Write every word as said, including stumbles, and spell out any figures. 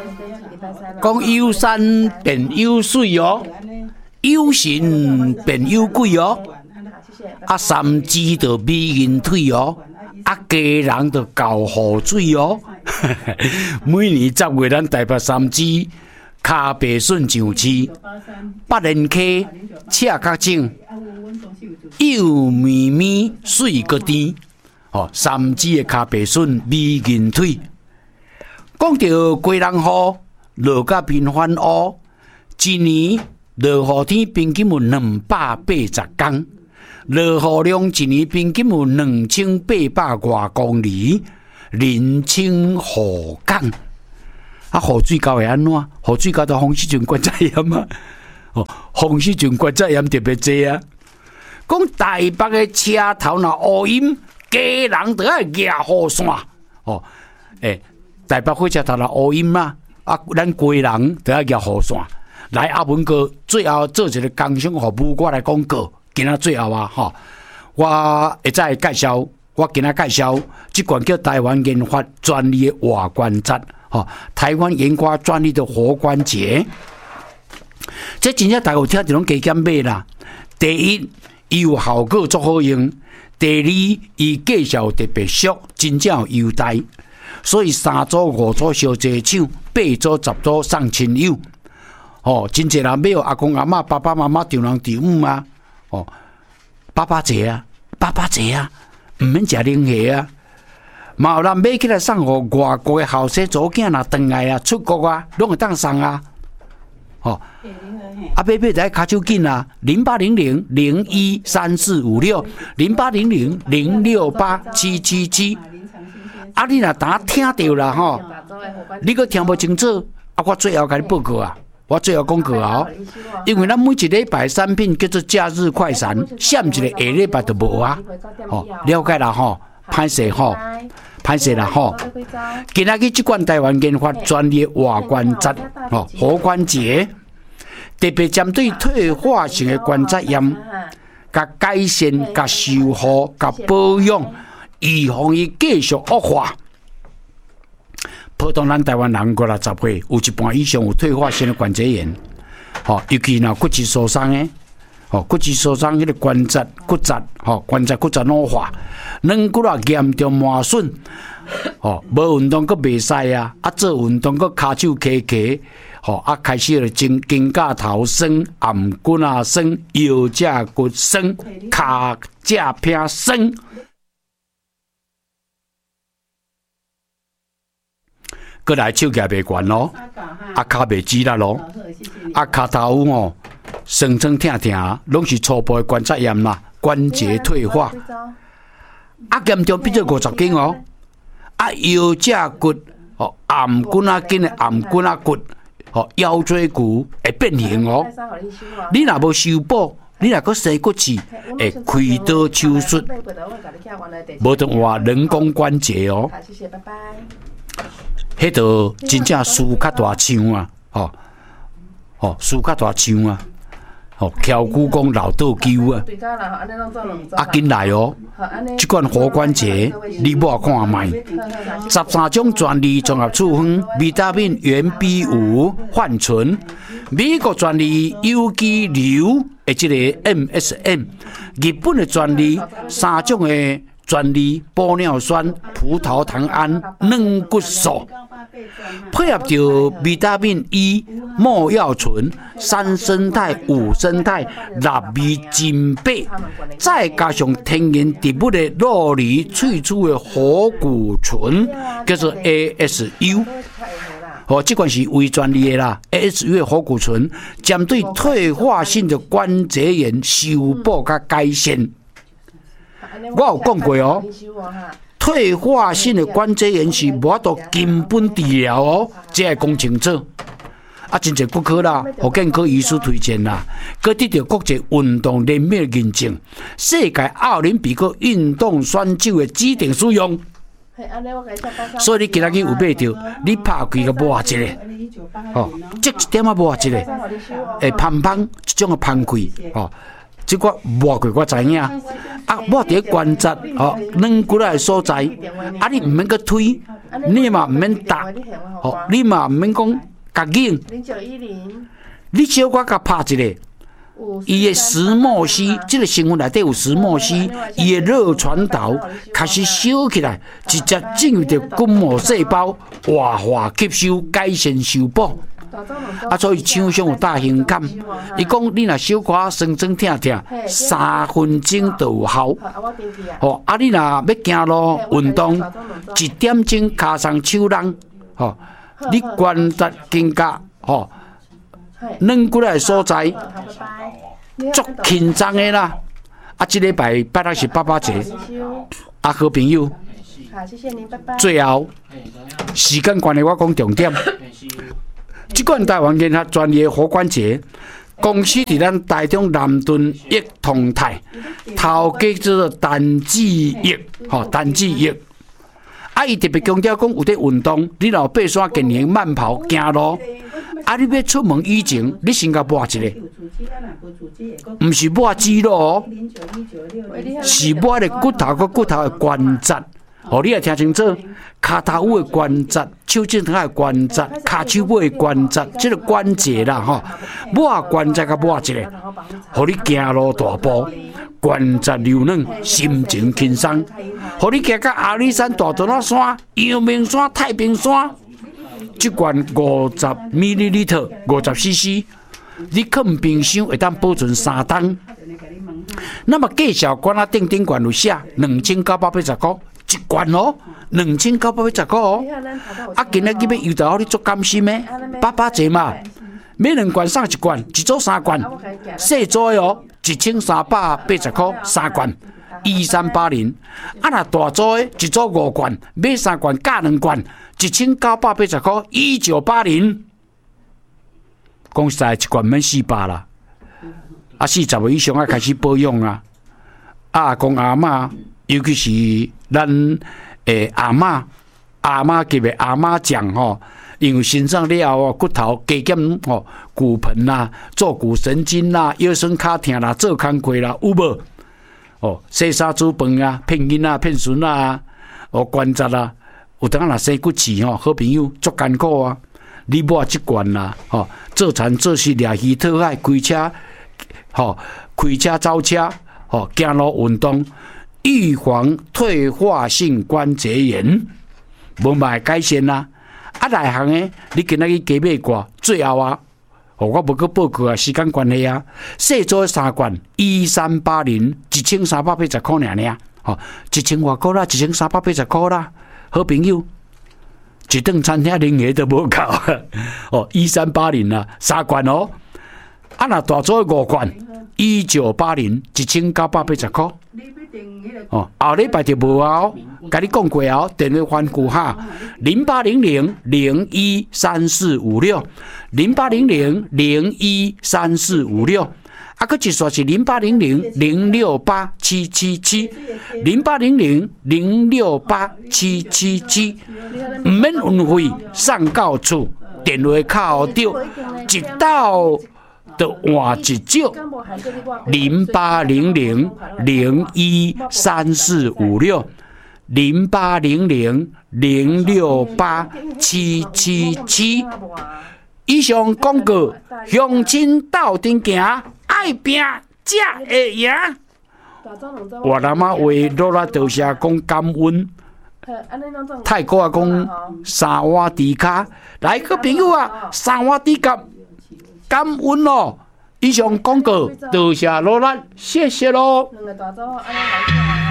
讲有山变有水哦，有神变有鬼哦，啊三支就美人腿哦，啊家人就交雨水哦。每年十月，咱台北三支骹白笋上市，八连溪赤角井，幼绵绵水个甜。哦，三支的骹白笋美人腿。讲到归人雨，落甲平凡乌，一年落雨天平均有两百八十公，落雨量一年平均有两千八百外公里，人称雨港。啊，雨水高会安怎？雨水高到风湿菌管载炎啊！哦，风湿菌管载炎特别多啊。讲台北的车头若乌阴，家人都要举雨伞哦。诶、欸，台北火车头若乌阴嘛，啊，咱家人都要举雨伞。来，阿文哥，最后做一个工商服务，我来讲过。今仔最后啊，吼，我会再介绍，我今仔介绍这款叫台湾研发专利的瓦关节，吼，台湾研发专利的活关节。这真正大家有听着拢加减买啦。第一，伊有效果足好用；第二，伊价钱特别俗，真正有优待。所以三组五组小济抢，八组十组送亲友。哦，真侪人买阿公阿嬷、爸爸妈妈、丈人丈母啊，哦，爸爸节啊，爸爸节啊，毋免食零下啊。嘛有人买起来送互外国的后生祖囝若转来啊，出国啊，拢会当送啊。哦，啊，买买在卡手紧啊，零八零零零一三四五六，零八零零零六八七七七。啊，你若打听到啦吼，你阁听无清楚，啊，我最后甲你报告啊。我最后讲过啊，因为咱每一礼拜产品叫做假日快闪，闪一个下礼拜就无啊。哦，了解啦吼，歹势吼，歹势啦吼。今仔日这款台湾研发专利瓦关节，哦，活关节，特别针对退化性的关节炎，甲改善、甲修复、甲保养，预防伊继续恶化。普通咱台湾人五六十岁，有一半以上有退化性的关节炎，吼、哦，尤其若骨质疏松的，吼、哦，骨质疏松迄个关节骨折，吼、哦，关节骨折老化，软骨啊严重磨损，吼、哦，无运动阁袂使啊，啊做运动阁骹手卡卡，吼、哦，啊开始了肩肩胛头酸，颔骨啊酸，腰脊骨酸，骹脊偏酸。过来手脚袂悬咯，啊骹袂直啦咯，啊骹头哦酸酸痛痛，拢是初步的关节炎啦，关节退化。啊严重变做五十斤哦，啊腰脊骨哦颔骨啊筋的颔骨啊骨，哦腰椎骨会变形哦。你若无修补，你若阁生骨刺，会开刀手术，无得换人工关节哦。迄度真正事较大枪啊！吼、哦，吼事较大枪啊！吼翘骨讲老倒灸啊！啊，紧来哦！即款活关节你莫看卖，十三种专利综合处方，维他命原 B 五 焕醇，美国专利有机硫的即个 M S M， 日本的专利三种的专利玻尿酸、葡萄糖胺、软骨素。配合着维他命 E、莫药醇、三生态、五生态、纳米金钡，再加上天然植物的酪梨萃取的活骨醇，叫做 A S U。哦，这款是微专利的啦 ，A S U 的活骨醇，针对退化性的关节炎修补甲改善。我有讲过哦。退化性的关节炎是无法度根本治疗哦，这要讲清楚。啊，真侪骨科啦，福建科医师推荐啦，佮得到国际运动联盟认证，世界奥林匹克运动选手的指定使用。所以你今仔日有买着，你拍开个摸一个，哦，这一点啊摸一个，会芳芳，这种的芳开，哦。 即我摸过，我知影。啊，我伫观察吼，软骨仔的所在，啊，你毋免去推，你嘛毋免打，吼，你嘛毋免讲甲硬。零九一零，你小可甲拍一个。伊的石墨烯，这个成分内底有石墨烯，伊的热传导开始烧起来，直接进入到筋膜细胞，活化吸收，改善修补。啊，所以厂商有大胸感，伊讲你若小可酸酸痛痛，三分钟就有效。吼，啊，你若要行路运动，一点钟骹上手人，吼，你关节筋胛，吼。软骨仔的所在，足轻松的啦。啊，这礼拜拜六是爸爸节，啊，好朋友。好，谢谢您，拜拜。最后，时间关系，我讲重点。这款台湾研发专业活关节公司伫咱台中南屯益通泰，头家叫做陈志益，吼，陈志益。啊，伊特别强调讲，有伫运动，你若爬山、健行、慢跑、行路。啊！你要出门以前，你先甲抹一个，毋是抹肌肉哦，是抹的骨头甲骨头的关节。哦，你要听清楚，骹头尾的关节、手指头的关节、骹手尾的关节，这个关节啦，吼，抹关节甲抹一个，互你行路大步，关节柔软，心情轻松，互你行到阿里山、大肚仔山、阳明山、太平山。一罐五十 ml， 五十 C C， 你放冰箱会当保存三冬。那么介绍罐啊，顶顶罐有写两千九百八十块一罐哦，两千九百八十块哦。啊，今日你要油到你做甘心的，八八折嘛，每两罐送一罐，一组三罐，细组的哦，一千三百八十块三罐。一三八零，啊那大组的一组五罐，买三罐加两罐，一千九百八十块，一九八零。讲实在，一罐免四百啦，啊四十岁以上啊开始保养啊。啊，讲阿嬷，尤其是咱诶阿嬷，阿嬷级的阿嬷酱吼，因为身上了后骨头加减吼，骨盆啦、坐骨神经啦、腰酸脚痛啦、做工课啦，有无？哦，洗衫煮饭啊，骗囡仔骗孙啊，哦关节啊，有当若生骨刺吼，好朋友足艰苦啊！你抹即罐啦，吼，做田做事掠鱼讨海，开车，吼，开车走车，吼，行路运动，预防退化性关节炎，无嘛会改善啦。啊，内行诶，你今仔日加买挂，最后啊。哦，我无去报告啊，时间关系啊，细组三罐，一三八零，一千三百八十块尔尔，吼，一千外块啦，一千三百八十块啦，好朋友，一顿餐厅零下都无够，哦，一三八零啦，三罐哦，啊那大组五罐，一九八零，一千九百八十块。哦，后礼拜就无啊！甲你讲过啊，电话番号哈，零八零零零一三四五六，零八零零零一三四五六，啊，佮一刷是零八零零零六八七七七，零八零零零六八七七七，唔免运费，送到厝，电话卡着，一到。就换一招，零八零零零一三四五六，零八零零零六八七七七。以上广告，乡亲斗阵行，爱拼才会赢。我阿妈为罗拉多谢讲感恩，泰国啊讲三碗猪脚，来个朋友啊，三碗猪脚。感恩咯！以上广告，多谢罗兰，谢谢咯。